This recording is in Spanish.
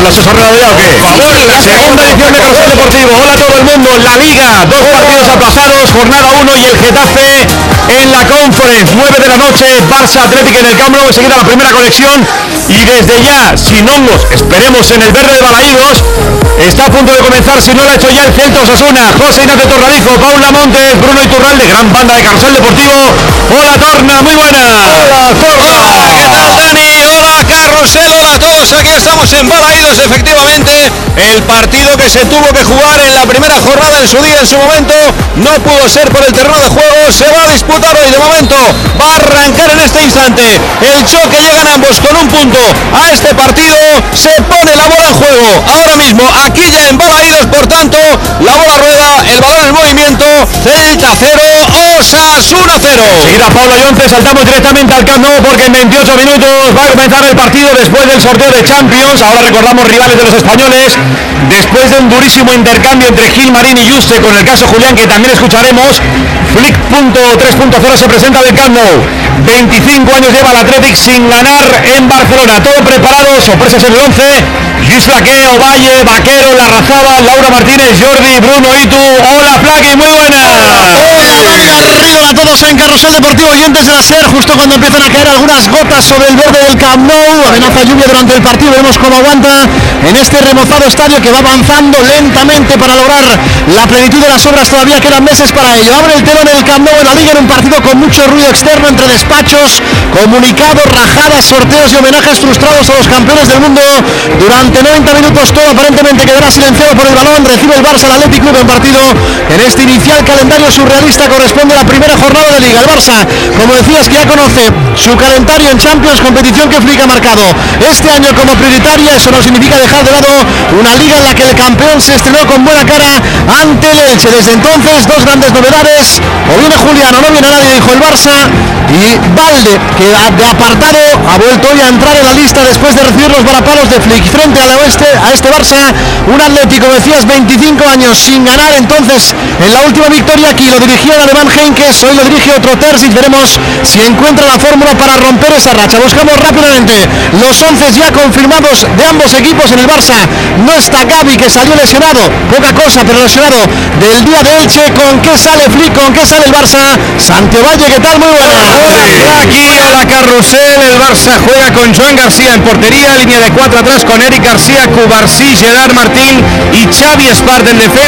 ¿La Sosorrada ya o qué? Por favor, la segunda edición de Carrusel Deportivo. Hola a todo el mundo. La Liga, 2 partidos aplazados, jornada 1 y el Getafe en la Conference. 9 de la noche, Barça Atlético en el Camp Nou. Enseguida la primera conexión. Y desde ya, sin hongos, esperemos en el verde de Balaídos. Está a punto de comenzar, si no lo ha hecho ya, el Celta Osasuna. José Ignacio Torradijo, Paula Montes, Bruno Iturralde, gran banda de Carrusel Deportivo. Hola Torna, muy buena. Hola Torna. Hola, ¿qué tal Dani? Hola Carrusel, hola a todos. Aquí estamos en Balaídos, efectivamente. El partido que se tuvo que jugar en la primera jornada en su día, en su momento, no pudo ser por el terreno de juego. Se va a disputar hoy, de momento va a arrancar en este instante el choque. Llegan ambos con un punto a este partido. Se pone la bola en juego ahora mismo aquí ya en Balaídos. Por tanto, la bola rueda, el balón en movimiento. Celta 0, Osasuna 0. Seguida Paula Yonce, saltamos directamente al Camp Nou porque en 28 minutos va a comenzar el partido después del sorteo de Champions. Ahora recordamos rivales de los españoles. Después de un durísimo intercambio entre Gilmarín y Juste, con el caso Julián, que también escucharemos, Flick 3.0 se presenta del Camp Nou. 25 años lleva el Athletic sin ganar en Barcelona. Todo preparado, sorpresas en el 11. Luis Flaque, Ovalle, Vaquero, Larrazábal, Laura Martínez, Jordi, Bruno, Itu. Hola Flaque, muy buena. Arriba a todos en Carrusel Deportivo. Oyentes de la SER, justo cuando empiezan a caer algunas gotas sobre el verde del Camp Nou. Amenaza lluvia durante el partido, veremos cómo aguanta en este remozado estadio que va avanzando lentamente para lograr la plenitud de las obras. Todavía quedan meses para ello. Abre el telón el Camp Nou en la Liga, en un partido con mucho ruido externo entre despachos, comunicados, rajadas, sorteos y homenajes frustrados a los campeones del mundo. Durante 90 minutos todo aparentemente quedará silenciado por el balón. Recibe el Barça, el Athletic Club, en partido en este inicial calendario surrealista. Corresponde a la primera jornada de Liga. El Barça, como decías, que ya conoce su calendario en Champions, competición que Flick ha marcado este año como prioritaria. Eso no significa dejar de lado una Liga en la que el campeón se estrenó con buena cara ante el Elche. Desde entonces, dos grandes novedades: o viene Julián o no viene nadie, dijo el Barça. Y Valde, que de apartado ha vuelto hoy a entrar en la lista después de recibir los varapalos de Flick. Frente a este Barça, un Atlético, decías, 25 años sin ganar. Entonces, en la última victoria aquí lo dirigía el alemán Heynckes, hoy lo dirige otro Terzic. Veremos si encuentra la fórmula para romper esa racha. Buscamos rápidamente los 11 ya confirmados de ambos equipos. En el Barça no está Gavi, que salió lesionado, poca cosa, pero lesionado del día de Elche. ¿Con qué sale Flick? ¿Con qué sale el Barça? Santiago Valle, ¿qué tal? Muy buena. Hola aquí, hola Carrusel. El Barça juega con Joan García en portería, línea de 4 atrás con Eric García, Cubarsí, Gerard Martín y Xavi Espart en defensa.